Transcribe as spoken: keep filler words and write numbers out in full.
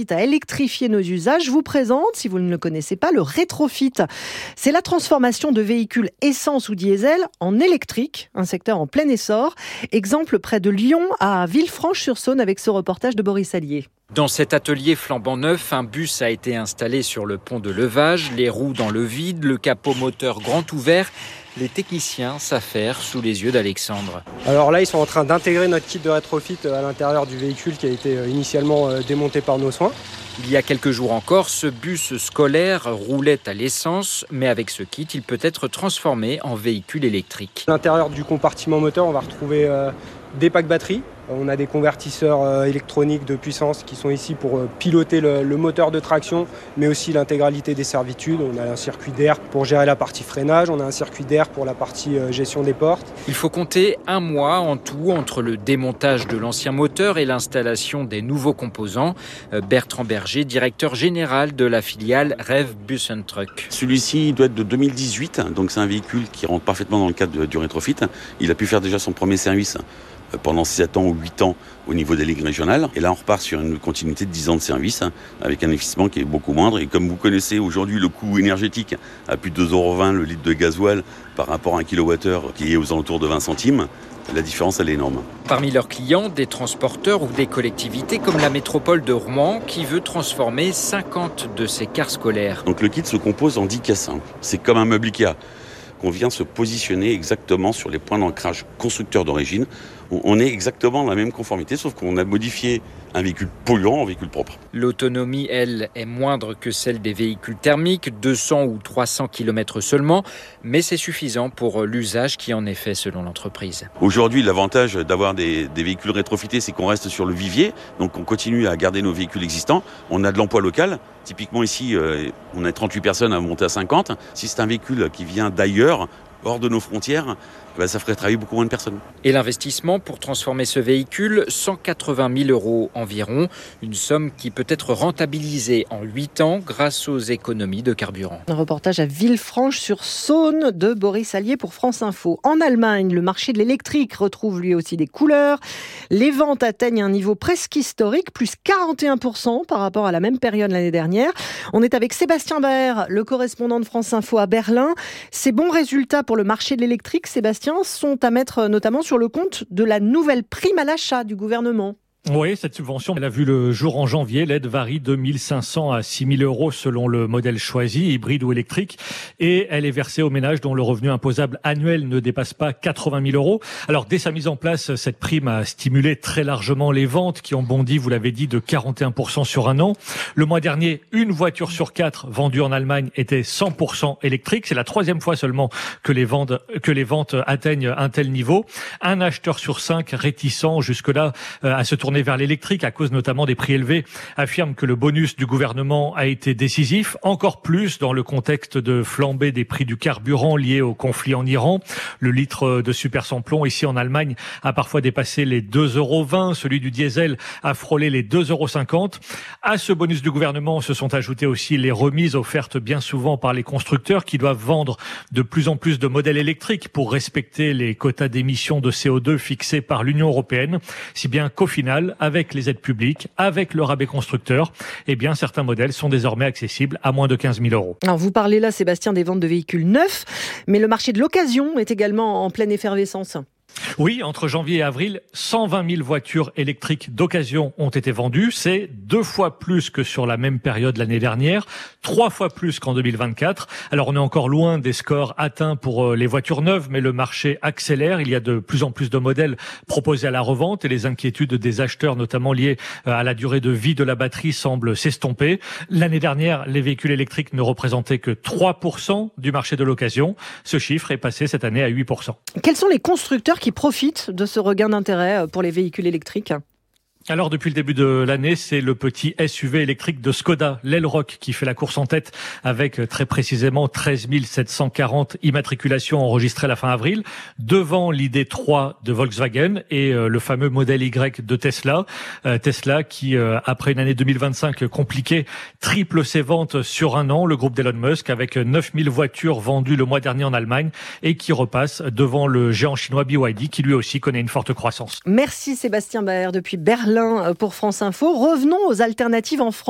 incite à électrifier nos usages, vous présente, si vous ne le connaissez pas, le rétrofit. C'est la transformation de véhicules essence ou diesel en électrique, un secteur en plein essor. Exemple près de Lyon, à Villefranche-sur-Saône, avec ce reportage de Boris Allier. Dans cet atelier flambant neuf, un bus a été installé sur le pont de levage, les roues dans le vide, le capot moteur grand ouvert. Les techniciens s'affairent sous les yeux d'Alexandre. Alors là, ils sont en train d'intégrer notre kit de rétrofit à l'intérieur du véhicule qui a été initialement démonté par nos soins. Il y a quelques jours encore, ce bus scolaire roulait à l'essence, mais avec ce kit, il peut être transformé en véhicule électrique. À l'intérieur du compartiment moteur, on va retrouver euh, des packs batteries. On a des convertisseurs euh, électroniques de puissance qui sont ici pour euh, piloter le, le moteur de traction, mais aussi l'intégralité des servitudes. On a un circuit d'air pour gérer la partie freinage, on a un circuit d'air pour la partie euh, gestion des portes. Il faut compter un mois en tout entre le démontage de l'ancien moteur et l'installation des nouveaux composants. Euh, Bertrand Berger, directeur général de la filiale Rêve Bus and Truck. Celui-ci doit être de deux mille dix-huit, donc c'est un véhicule qui rentre parfaitement dans le cadre de, du rétrofit. Il a pu faire déjà son premier service pendant sept ans ou huit ans au niveau des ligues régionales. Et là, on repart sur une continuité de dix ans de service avec un investissement qui est beaucoup moindre. Et comme vous connaissez aujourd'hui le coût énergétique à plus de deux euros vingt le litre de gasoil par rapport à un kilowattheure qui est aux alentours de vingt centimes, la différence, elle est énorme. Parmi leurs clients, des transporteurs ou des collectivités comme la métropole de Rouen qui veut transformer cinquante de ses cars scolaires. Donc le kit se compose en dix cassins. C'est comme un meuble Ikea qu'on vient se positionner exactement sur les points d'ancrage constructeurs d'origine. On est exactement dans la même conformité, sauf qu'on a modifié un véhicule polluant en véhicule propre. L'autonomie, elle, est moindre que celle des véhicules thermiques, deux cents ou trois cents kilomètres seulement, mais c'est suffisant pour l'usage qui en est fait selon l'entreprise. Aujourd'hui, l'avantage d'avoir des, des véhicules rétrofités, c'est qu'on reste sur le vivier, donc on continue à garder nos véhicules existants. On a de l'emploi local. Typiquement ici, euh, on a trente-huit personnes à monter à cinquante. Si c'est un véhicule qui vient d'ailleurs, hors de nos frontières, ben ça ferait travailler beaucoup moins de personnes. Et l'investissement pour transformer ce véhicule, cent quatre-vingt mille euros environ, une somme qui peut être rentabilisée en huit ans grâce aux économies de carburant. Un reportage à Villefranche-sur-Saône de Boris Allier pour France Info. En Allemagne, le marché de l'électrique retrouve lui aussi des couleurs. Les ventes atteignent un niveau presque historique, plus quarante et un pour cent par rapport à la même période l'année dernière. On est avec Sébastien Baer, le correspondant de France Info à Berlin. Ces bons résultats pour le marché de l'électrique, Sébastien, sont à mettre notamment sur le compte de la nouvelle prime à l'achat du gouvernement. Oui, cette subvention, elle a vu le jour en janvier. L'aide varie de mille cinq cents à six mille euros selon le modèle choisi, hybride ou électrique. Et elle est versée aux ménages dont le revenu imposable annuel ne dépasse pas quatre-vingt mille euros. Alors, dès sa mise en place, cette prime a stimulé très largement les ventes qui ont bondi, vous l'avez dit, de quarante et un pour cent sur un an. Le mois dernier, une voiture sur quatre vendue en Allemagne était cent pour cent électrique. C'est la troisième fois seulement que les ventes, que les ventes atteignent un tel niveau. Un acheteur sur cinq réticent jusque-là à se tourner vers l'électrique à cause notamment des prix élevés, affirme que le bonus du gouvernement a été décisif, encore plus dans le contexte de flambée des prix du carburant lié au conflit en Iran. Le litre de super sans plomb ici en Allemagne a parfois dépassé les deux euros vingt, celui du diesel a frôlé les deux euros cinquante. À ce bonus du gouvernement se sont ajoutées aussi les remises offertes bien souvent par les constructeurs qui doivent vendre de plus en plus de modèles électriques pour respecter les quotas d'émissions de C O deux fixés par l'Union européenne, si bien qu'au final, avec les aides publiques, avec le rabais constructeur, eh bien, certains modèles sont désormais accessibles à moins de quinze mille euros. Alors, vous parlez là, Sébastien, des ventes de véhicules neufs, mais le marché de l'occasion est également en pleine effervescence. Oui, entre janvier et avril, cent vingt mille voitures électriques d'occasion ont été vendues. C'est deux fois plus que sur la même période l'année dernière, trois fois plus qu'en deux mille vingt-quatre. Alors, on est encore loin des scores atteints pour les voitures neuves, mais le marché accélère. Il y a de plus en plus de modèles proposés à la revente et les inquiétudes des acheteurs, notamment liées à la durée de vie de la batterie, semblent s'estomper. L'année dernière, les véhicules électriques ne représentaient que trois pour cent du marché de l'occasion. Ce chiffre est passé cette année à huit pour cent. Quels sont les constructeurs qui profitent de ce regain d'intérêt pour les véhicules électriques ? Alors, depuis le début de l'année, c'est le petit S U V électrique de Skoda, l'Elroq, qui fait la course en tête avec très précisément treize mille sept cent quarante immatriculations enregistrées à la fin avril, devant l'I D trois de Volkswagen et le fameux modèle Y de Tesla. Euh, Tesla qui, euh, après une année deux mille vingt-cinq compliquée, triple ses ventes sur un an, le groupe d'Elon Musk, avec neuf mille voitures vendues le mois dernier en Allemagne et qui repasse devant le géant chinois B Y D, qui lui aussi connaît une forte croissance. Merci Sébastien Baer depuis Berlin pour France Info. Revenons aux alternatives en France.